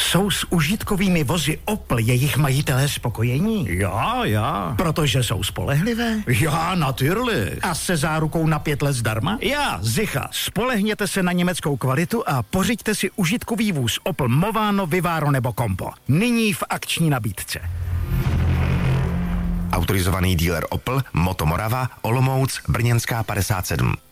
Jsou s užitkovými vozy Opel jejich majitelé spokojení? Ja. Protože jsou spolehlivé? Ja, natürlich. A se zárukou na 5 let zdarma? Ja, sicher. Spolehněte se na německou kvalitu a pořiďte si užitkový vůz Opel Movano, Vivaro nebo Compo. Nyní v akční nabídce. Autorizovaný díler Opel, Moto Morava, Olomouc, Brněnská 57.